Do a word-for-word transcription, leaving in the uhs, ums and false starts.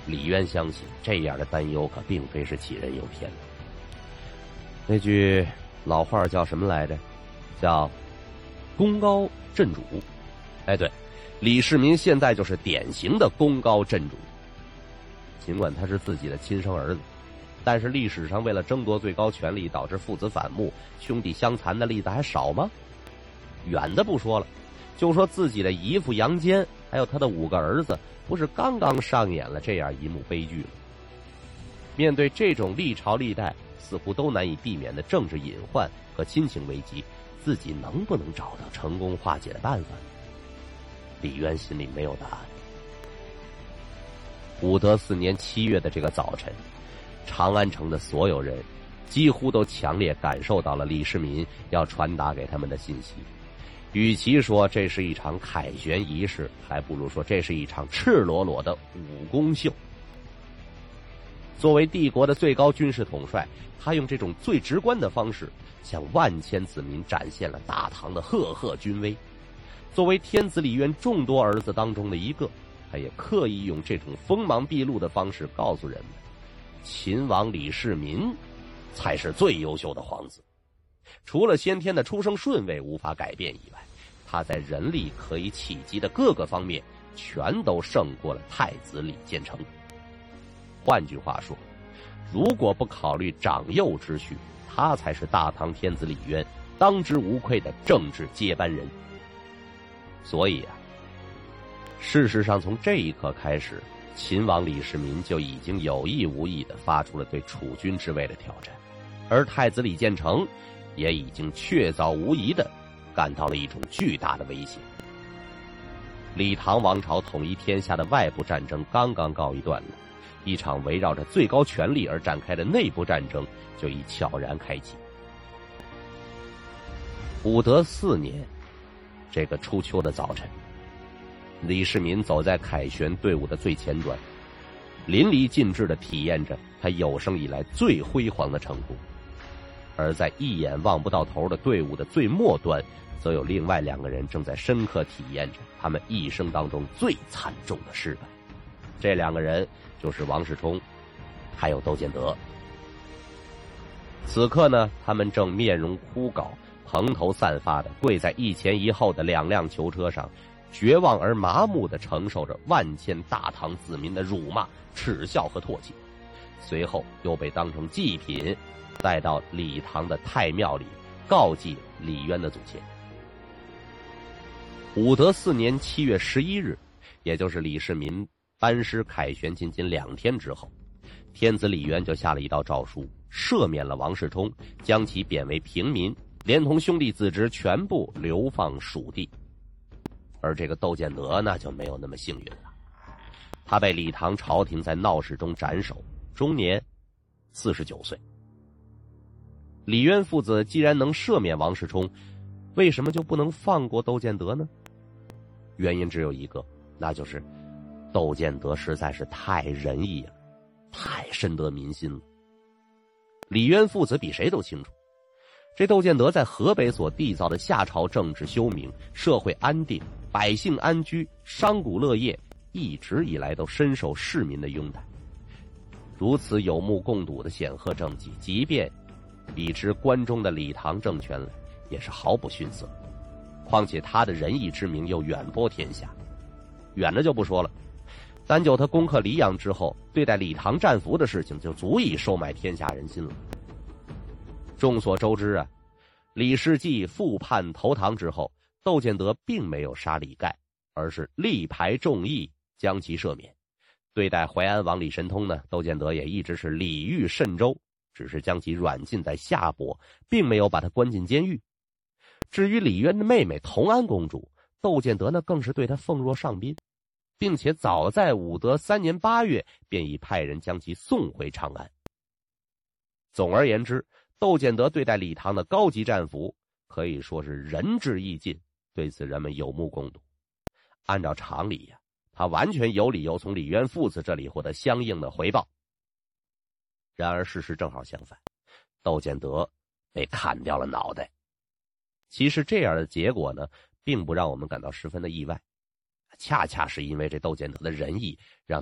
李渊相信这样的担忧可并非是杞人忧天的。那句老话叫什么来着？叫功高震主。哎，对，李世民现在就是典型的功高震主。尽管他是自己的亲生儿子，但是历史上为了争夺最高权力导致父子反目、兄弟相残的例子还少吗？远的不说了，就说自己的姨父杨坚还有他的五个儿子，不是刚刚上演了这样一幕悲剧吗？面对这种历朝历代似乎都难以避免的政治隐患和亲情危机，自己能不能找到成功化解的办法？李渊心里没有答案。武德四年七月的这个早晨，长安城的所有人几乎都强烈感受到了李世民要传达给他们的信息。与其说这是一场凯旋仪式，还不如说这是一场赤裸裸的武功秀。作为帝国的最高军事统帅，他用这种最直观的方式向万千子民展现了大唐的赫赫军威。作为天子李渊众多儿子当中的一个，他也刻意用这种锋芒毕露的方式告诉人们，秦王李世民才是最优秀的皇子。除了先天的出生顺位无法改变以外，他在人力可以企及的各个方面全都胜过了太子李建成。换句话说，如果不考虑长幼之序，他才是大唐天子李渊当之无愧的政治接班人。所以啊，事实上从这一刻开始，秦王李世民就已经有意无意地发出了对储君之位的挑战，而太子李建成也已经确凿无疑地感到了一种巨大的威胁。李唐王朝统一天下的外部战争刚刚告一段落，一场围绕着最高权力而展开的内部战争就已悄然开启。武德四年这个初秋的早晨，李世民走在凯旋队伍的最前端，淋漓尽致地体验着他有生以来最辉煌的成功。而在一眼望不到头的队伍的最末端，则有另外两个人正在深刻体验着他们一生当中最惨重的失败。这两个人就是王世充还有窦建德。此刻呢，他们正面容枯槁、蓬头散发的跪在一前一后的两辆囚车上，绝望而麻木地承受着万千大唐子民的辱骂、耻笑和唾弃，随后又被当成祭品带到李唐的太庙里告祭李渊的祖先。武德四年七月十一日，也就是李世民班师凯旋仅仅两天之后，天子李渊就下了一道诏书，赦免了王世充，将其贬为平民，连同兄弟子侄全部流放蜀地。而这个窦建德呢，就没有那么幸运了，他被李唐朝廷在闹市中斩首，终年四十九岁。李渊父子既然能赦免王世充，为什么就不能放过窦建德呢？原因只有一个，那就是窦建德实在是太仁义了，太深得民心了。李渊父子比谁都清楚，这窦建德在河北所缔造的夏朝政治修明、社会安定、百姓安居、商贾乐业，一直以来都深受市民的拥戴。如此有目共睹的显赫政绩，即便比之关中的李唐政权来，也是毫不逊色。况且他的仁义之名又远播天下，远的就不说了，单就他攻克黎阳之后对待李唐战俘的事情，就足以收买天下人心了。众所周知啊，李世继复叛投唐之后，窦建德并没有杀李盖，而是力排众议将其赦免。对待淮安王李神通呢，窦建德也一直是礼遇甚周，只是将其软禁在夏伯，并没有把他关进监狱。至于李渊的妹妹同安公主，窦建德呢更是对她奉若上宾，并且早在武德三年八月便已派人将其送回长安。总而言之，窦建德对待李唐的高级战俘可以说是仁至义尽，对此人们有目共睹。按照常理呀、啊，他完全有理由从李渊父子这里获得相应的回报。然而事实正好相反，窦建德被砍掉了脑袋。其实这样的结果呢，并不让我们感到十分的意外，恰恰是因为这窦建德的仁义，让